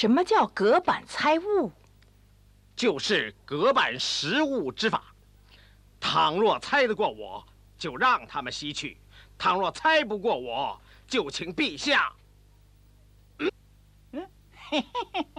什么叫隔板猜物？ 就是隔板食物之法。倘若猜得过我，就让他们西去；倘若猜不过我，就请陛下。